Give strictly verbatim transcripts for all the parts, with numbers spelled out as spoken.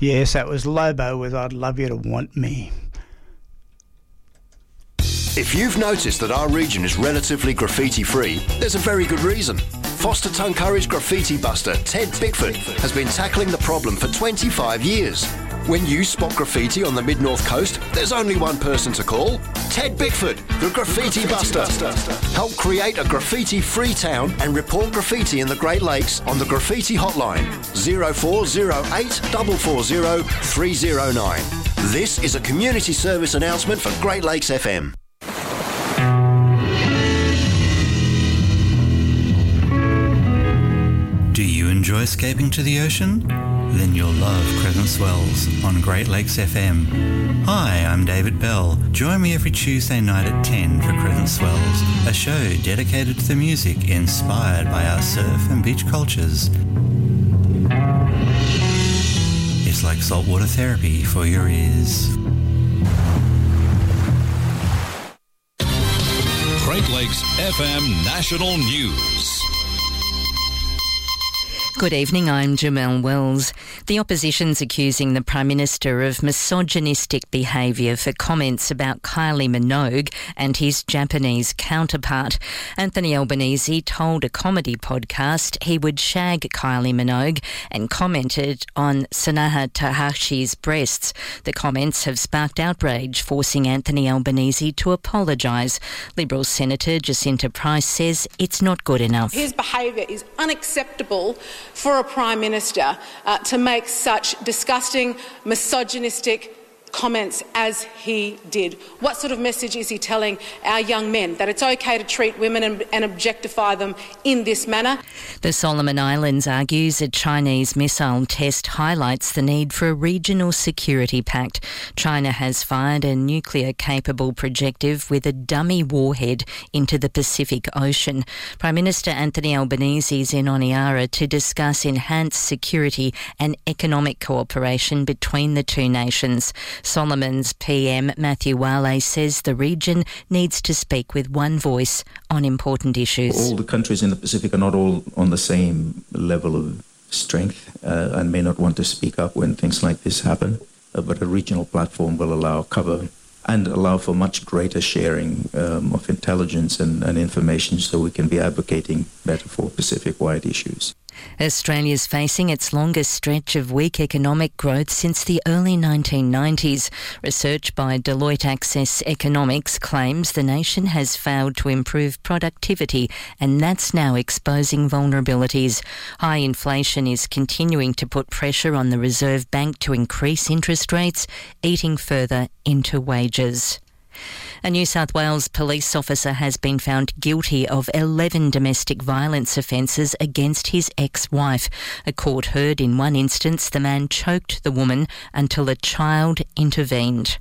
Yes, that was Lobo with I'd Love You to Want Me. If you've noticed that our region is relatively graffiti-free, there's a very good reason. Foster Tuncurry's graffiti buster, Ted Bickford, has been tackling the problem for twenty-five years. When you spot graffiti on the Mid-North Coast, there's only one person to call. Ted Bickford, the Graffiti, graffiti buster. buster. Help create a graffiti-free town and report graffiti in the Great Lakes on the Graffiti Hotline, zero four zero eight four four zero three zero nine. This is a community service announcement for Great Lakes F M. Do you enjoy escaping to the ocean? Then you'll love Crescent Swells on Great Lakes F M. Hi, I'm David Bell. Join me every Tuesday night at ten for Crescent Swells, a show dedicated to the music inspired by our surf and beach cultures. It's like saltwater therapy for your ears. Great Lakes F M National News. Good evening, I'm Jamelle Wells. The opposition's accusing the Prime Minister of misogynistic behaviour for comments about Kylie Minogue and his Japanese counterpart. Anthony Albanese told a comedy podcast he would shag Kylie Minogue and commented on Sanaha Tahashi's breasts. The comments have sparked outrage, forcing Anthony Albanese to apologise. Liberal Senator Jacinta Price says it's not good enough. His behaviour is unacceptable for a Prime Minister uh, to make such disgusting, misogynistic comments as he did. What sort of message is he telling our young men? That it's okay to treat women and, and objectify them in this manner? The Solomon Islands argues a Chinese missile test highlights the need for a regional security pact. China has fired a nuclear-capable projectile with a dummy warhead into the Pacific Ocean. Prime Minister Anthony Albanese is in Honiara to discuss enhanced security and economic cooperation between the two nations. Solomon's P M Matthew Wale says the region needs to speak with one voice on important issues. All the countries in the Pacific are not all on the same level of strength uh, and may not want to speak up when things like this happen, uh, but a regional platform will allow cover and allow for much greater sharing um, of intelligence and, and information so we can be advocating better for Pacific-wide issues. Australia's facing its longest stretch of weak economic growth since the early nineteen nineties. Research by Deloitte Access Economics claims the nation has failed to improve productivity, and that's now exposing vulnerabilities. High inflation is continuing to put pressure on the Reserve Bank to increase interest rates, eating further into wages. A New South Wales police officer has been found guilty of eleven domestic violence offences against his ex-wife. A court heard in one instance the man choked the woman until a child intervened.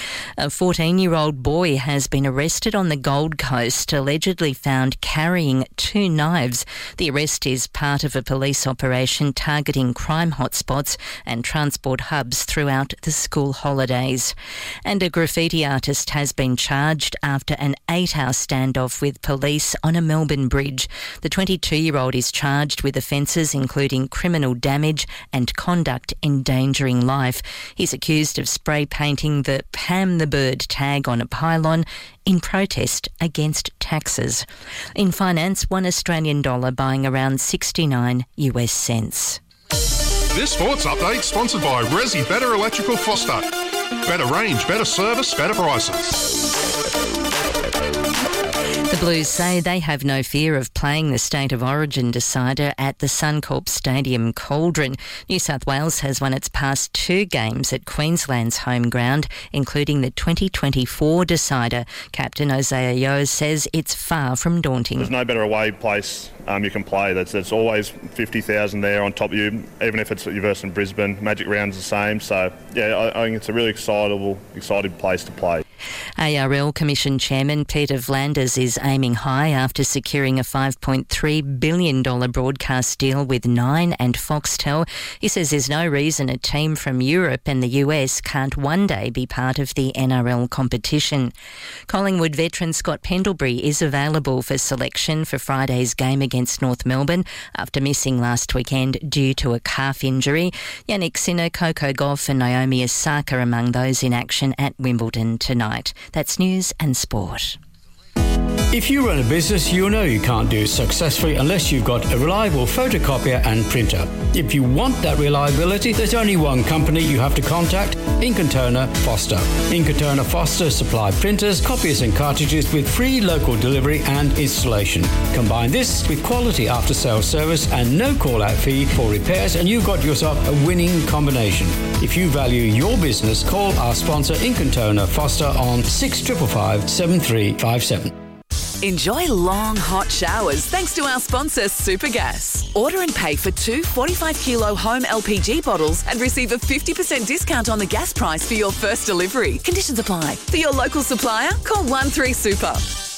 A fourteen-year-old boy has been arrested on the Gold Coast, allegedly found carrying two knives. The arrest is part of a police operation targeting crime hotspots and transport hubs throughout the school holidays. And a graffiti artist has been charged after an eight-hour standoff with police on a Melbourne bridge. The twenty-two-year-old is charged with offences including criminal damage and conduct endangering life. He's accused of spray painting the Pam the Bird tag on a pylon in protest against taxes. In finance, one Australian dollar buying around sixty-nine US cents. This sports update sponsored by Resi Better Electrical Foster. Better range, better service, better prices. The Blues say they have no fear of playing the State of Origin decider at the Suncorp Stadium Cauldron. New South Wales has won its past two games at Queensland's home ground, including the twenty twenty-four decider. Captain Isaiah Yeo says it's far from daunting. There's no better away place um, you can play. That's, that's always fifty thousand there on top of you, even if it's at versus Brisbane. Magic Round's the same. So, yeah, I, I think it's a really excitable, exciting place to play. A R L Commission Chairman Peter Vlanders is aiming high after securing a five point three billion dollars broadcast deal with Nine and Foxtel. He says there's no reason a team from Europe and the U S can't one day be part of the N R L competition. Collingwood veteran Scott Pendlebury is available for selection for Friday's game against North Melbourne after missing last weekend due to a calf injury. Yannick Sinner, Coco Gauff and Naomi Osaka among those in action at Wimbledon tonight. That's news and sport. If you run a business, you'll know you can't do it successfully unless you've got a reliable photocopier and printer. If you want that reliability, there's only one company you have to contact, Ink and Toner Foster. Ink and Toner Foster supply printers, copiers and cartridges with free local delivery and installation. Combine this with quality after-sales service and no call-out fee for repairs and you've got yourself a winning combination. If you value your business, call our sponsor Ink and Toner Foster on six five five five, seven three five seven. Enjoy long, hot showers thanks to our sponsor, Supergas. Order and pay for two forty-five kilo home L P G bottles and receive a fifty percent discount on the gas price for your first delivery. Conditions apply. For your local supplier, call one three super.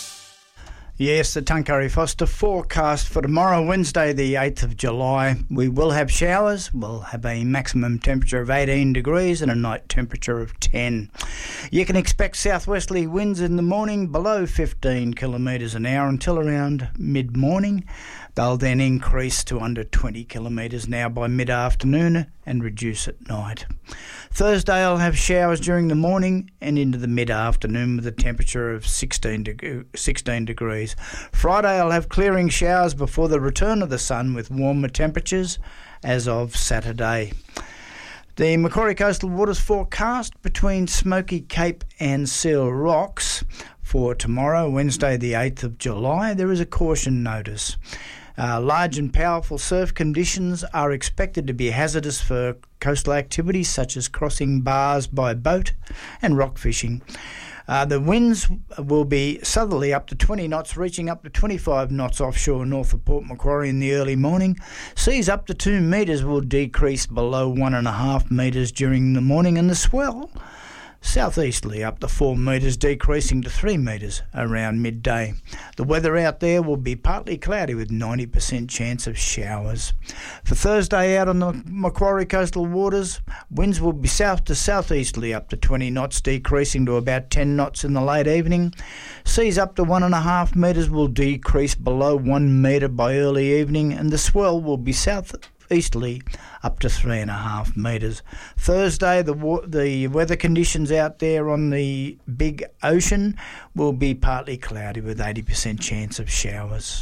Yes, the Tuncurry Foster forecast for tomorrow, Wednesday the eighth of July. We will have showers. We'll have a maximum temperature of eighteen degrees and a night temperature of ten. You can expect southwesterly winds in the morning below fifteen kilometres an hour until around mid-morning. They'll then increase to under twenty kilometres an hour by mid-afternoon and reduce at night. Thursday I'll have showers during the morning and into the mid-afternoon with a temperature of sixteen, deg- sixteen degrees. Friday I'll have clearing showers before the return of the sun with warmer temperatures as of Saturday. The Macquarie Coastal Waters forecast between Smoky Cape and Seal Rocks for tomorrow, Wednesday the eighth of July. There is a caution notice. Uh, large and powerful surf conditions are expected to be hazardous for coastal activities such as crossing bars by boat and rock fishing. Uh, the winds will be southerly up to twenty knots, reaching up to twenty-five knots offshore north of Port Macquarie in the early morning. Seas up to two metres will decrease below one and a half metres during the morning, and the swell southeasterly up to four metres, decreasing to three metres around midday. The weather out there will be partly cloudy with ninety percent chance of showers. For Thursday out on the Macquarie Coastal Waters, winds will be south to southeasterly up to twenty knots, decreasing to about ten knots in the late evening. Seas up to one and a half metres will decrease below one metre by early evening, and the swell will be south easterly up to three and a half metres. Thursday, the the weather conditions out there on the big ocean will be partly cloudy with eighty percent chance of showers.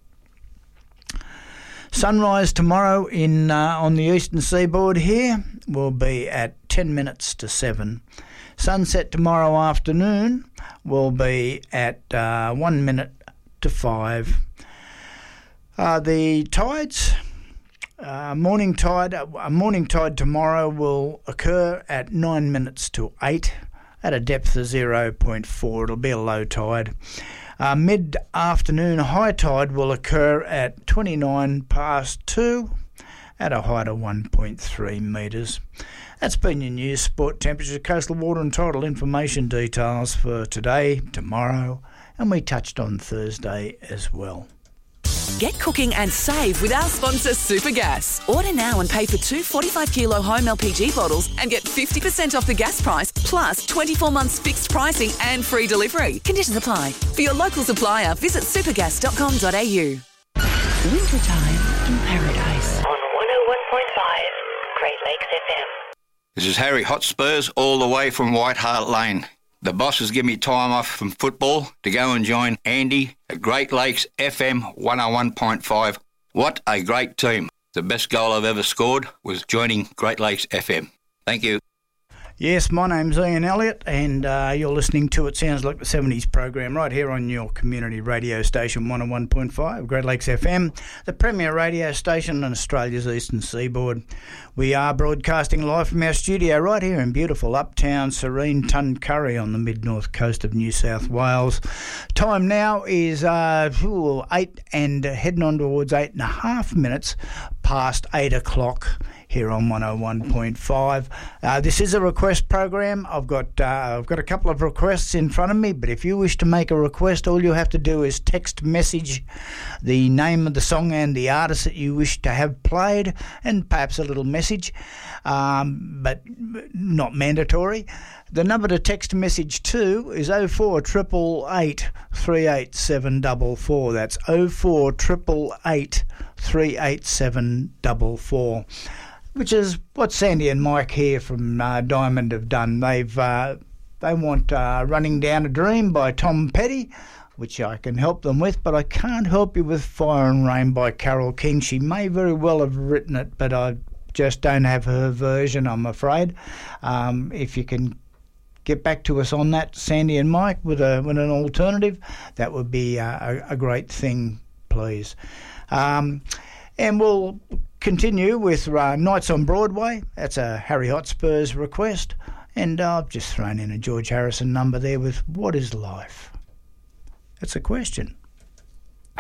Sunrise tomorrow in uh, on the eastern seaboard here will be at ten minutes to seven. Sunset tomorrow afternoon will be at uh, one minute to five. Uh, the tides... Uh, morning tide, a morning tide tomorrow will occur at nine minutes to eight at a depth of zero point four. It'll be a low tide. Uh, mid-afternoon high tide will occur at twenty-nine past two at a height of one point three metres. That's been your news, sport, temperature, coastal water and tidal information details for today, tomorrow, and we touched on Thursday as well. Get cooking and save with our sponsor Supergas. Order now and pay for two forty-five kilo home L P G bottles and get fifty percent off the gas price plus twenty-four months fixed pricing and free delivery. Conditions apply. For your local supplier, visit supergas dot com dot a u. Wintertime in Paradise. On one oh one point five Great Lakes F M. This is Harry Hotspurs all the way from White Hart Lane. The boss has given me time off from football to go and join Andy at Great Lakes F M one oh one point five. What a great team. The best goal I've ever scored was joining Great Lakes F M. Thank you. Yes, my name's Ian Elliott, and uh, you're listening to It Sounds Like the seventies program right here on your community radio station one oh one point five, Great Lakes F M, the premier radio station on Australia's eastern seaboard. We are broadcasting live from our studio right here in beautiful uptown serene Tuncurry on the mid-north coast of New South Wales. Time now is uh, eight and heading on towards eight and a half minutes past eight o'clock here on one oh one point five. Uh, this is a request program. I've got uh, I've got a couple of requests in front of me, but if you wish to make a request, all you have to do is text message the name of the song and the artist that you wish to have played, and perhaps a little message, um, but not mandatory. The number to text message to is oh four eight eight eight, three eight seven four four. That's oh four eight eight eight, three eight seven four four, which is what Sandy and Mike here from uh, Diamond have done. They've uh, they want uh, Running Down a Dream by Tom Petty, which I can help them with, but I can't help you with Fire and Rain by Carole King. She may very well have written it, but I just don't have her version, I'm afraid. Um, if you can get back to us on that, Sandy and Mike, with a with an alternative, that would be uh, a, a great thing, please. Um, and we'll continue with uh, Nights on Broadway. That's a Harry Hotspur's request. And uh, I've just thrown in a George Harrison number there with What is Life? That's a question.